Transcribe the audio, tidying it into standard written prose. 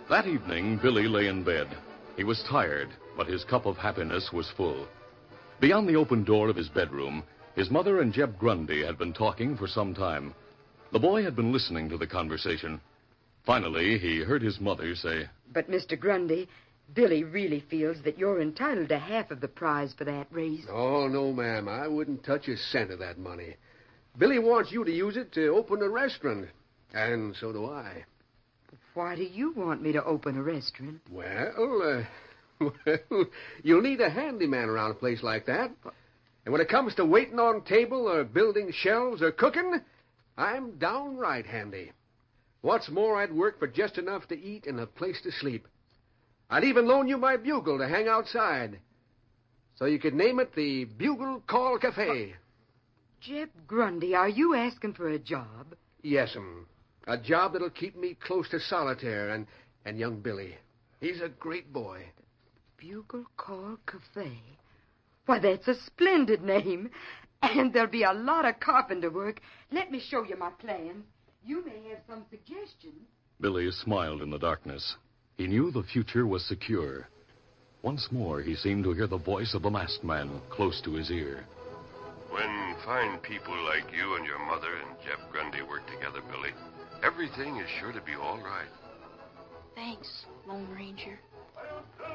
That evening, Billy lay in bed. He was tired, but his cup of happiness was full. Beyond the open door of his bedroom, his mother and Jeb Grundy had been talking for some time. The boy had been listening to the conversation. Finally, he heard his mother say, "But, Mr. Grundy, Billy really feels that you're entitled to half of the prize for that race." Oh, no, ma'am. I wouldn't touch a cent of that money. Billy wants you to use it to open a restaurant, and so do I. Why do you want me to open a restaurant? Well, you'll need a handyman around a place like that. And when it comes to waiting on table or building shelves or cooking, I'm downright handy. What's more, I'd work for just enough to eat and a place to sleep. I'd even loan you my bugle to hang outside. So you could name it the Bugle Call Cafe. Jeb Grundy, are you asking for a job? Yes'm. A job that'll keep me close to Solitaire and young Billy. He's a great boy. Bugle Call Cafe. Why, that's a splendid name. And there'll be a lot of carpenter work. Let me show you my plans. You may have some suggestions. Billy smiled in the darkness. He knew the future was secure. Once more, he seemed to hear the voice of the masked man close to his ear. When fine people like you and your mother and Jeb Grundy work together, Billy, everything is sure to be all right. Thanks, Lone Ranger.